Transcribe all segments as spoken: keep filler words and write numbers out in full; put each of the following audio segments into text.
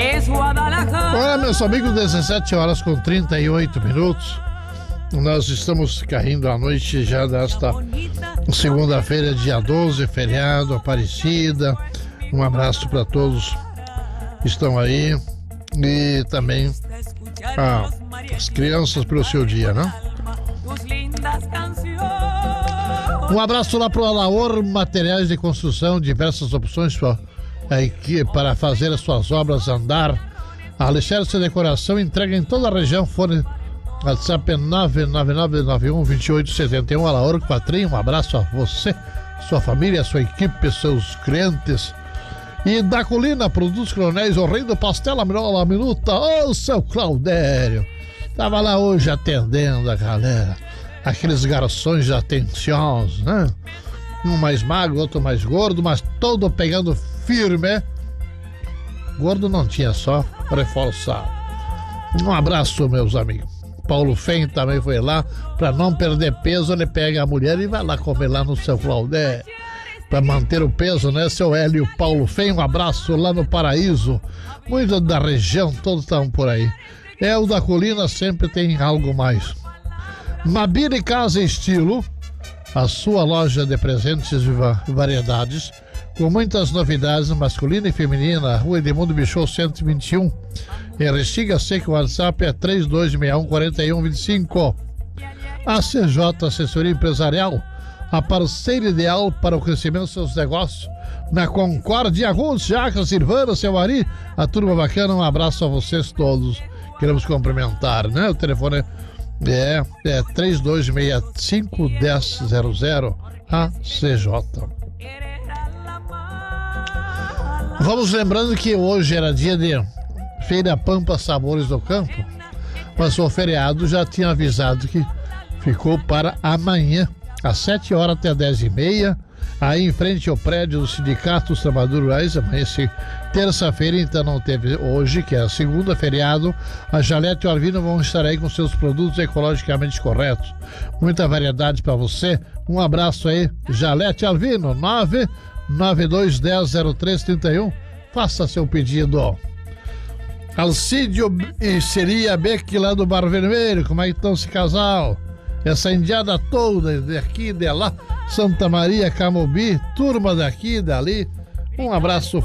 Olá, meus amigos, dezessete horas com trinta e oito minutos. Nós estamos caindo à noite já desta segunda-feira, dia doze, feriado, Aparecida. Um abraço para todos que estão aí e também ah, as crianças pelo seu dia, né? Um abraço lá para o Alaor Materiais de Construção, diversas opções para, para fazer as suas obras andar. A Alicerce Decoração entrega em toda a região. Fone WhatsApp é nove nove nove nove um dois oito sete um. Alaor Quatrinho, um abraço a você, sua família, sua equipe, seus clientes. E da Colina, Produtos Coronéis, o rei do pastel, a melhor minuta, ô seu Claudério. Tava lá hoje atendendo a galera, aqueles garçons atenciosos, né? Um mais magro, outro mais gordo, mas todo pegando firme. Gordo não tinha, só reforçado. Um abraço, meus amigos. Paulo Fem também foi lá, para não perder peso, ele pega a mulher e vai lá comer lá no seu Claudério, para manter o peso, né? Seu Hélio Paulo Fem, um abraço lá no Paraíso. Muitos da região, todos estão por aí. É, o da Colina sempre tem algo mais. Mabini Casa Estilo, a sua loja de presentes e variedades, com muitas novidades masculina e feminina. Rua Edmundo Bichot cento e vinte e um, em Restinga Seca. O WhatsApp é três dois seis um, quatro um dois cinco. A C J Assessoria Empresarial, a parceira ideal para o crescimento dos seus negócios, na Concórdia, Agudos, Jacas, Silvana, seu Ari, a turma bacana. Um abraço a vocês todos, queremos cumprimentar, né? O telefone é, é três dois seis cinco, um zero zero zero, a C J. Vamos lembrando que hoje era dia de Feira Pampa Sabores do Campo, mas o feriado já tinha avisado que ficou para amanhã, às sete horas até dez e meia, aí em frente ao prédio do Sindicato dos Trabalhadores Rurais. Amanhã, terça-feira, então não teve hoje, que é a segunda, feriado. A Jalete e o Alvino vão estar aí com seus produtos ecologicamente corretos. Muita variedade para você. Um abraço aí, Jalete e Alvino, nove nove dois um zero zero três três um. Faça seu pedido. Alcídio e Seria Beck lá do Bar Vermelho, como é que estão esse casal? Essa indiada toda, daqui, de lá, Santa Maria, Camobi, turma daqui, dali. Um abraço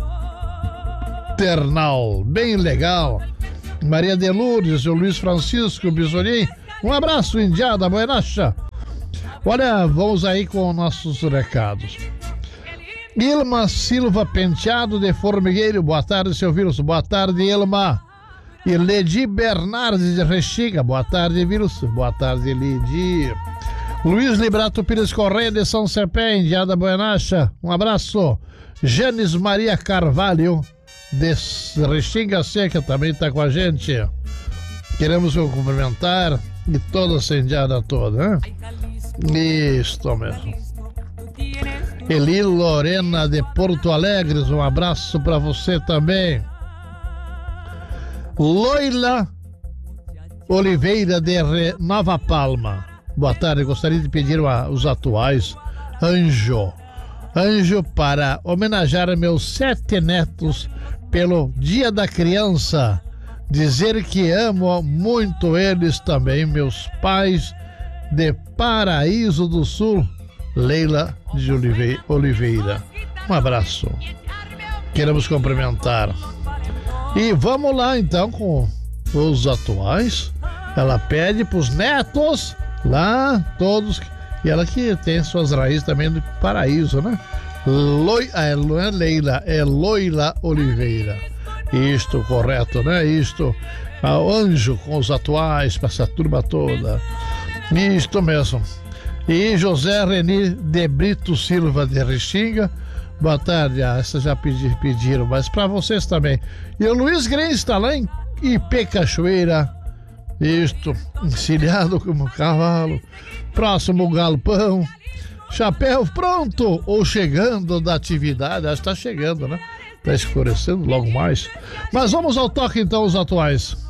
fraternal, bem legal. Maria de Lourdes, o Luiz Francisco Bisolim, um abraço, indiada, buenacha. Olha, vamos aí com nossos recados. Ilma Silva Penteado de Formigueiro, boa tarde, seu Vírus. Boa tarde, Ilma. E Ledi Bernardes de Restinga, boa tarde, Vírus. Boa tarde, Ledi. Luiz Librato Pires Correia de São Cepé, indiada buenacha, um abraço. Janes Maria Carvalho de Restinga Seca também está com a gente. Queremos cumprimentar e toda essa indiada toda, né? Isso mesmo. Eli Lorena de Porto Alegre, um abraço para você também. Loila Oliveira de Nova Palma, boa tarde, gostaria de pedir uma, os atuais Anjo Anjo para homenagear meus sete netos pelo Dia da Criança, dizer que amo muito eles também, meus pais de Paraíso do Sul. Leila de Oliveira, um abraço, queremos cumprimentar. E vamos lá então com os atuais. Ela pede para os netos lá, todos, e ela que tem suas raízes também do Paraíso, né? Loi, é, não é Leila, é Loila Oliveira. Isto, correto, né? Isto, o Anjo com os atuais, para essa turma toda. Isto mesmo. E José Reni de Brito Silva de Restinga, boa tarde. Ah, essa já pedi, pediram, mas para vocês também. E o Luiz Grens está lá em Ipê Cachoeira, isto, encilhado como cavalo, próximo galpão, chapéu pronto ou chegando da atividade. Acho que está chegando, né? Está escurecendo logo mais. Mas vamos ao toque então, os atuais.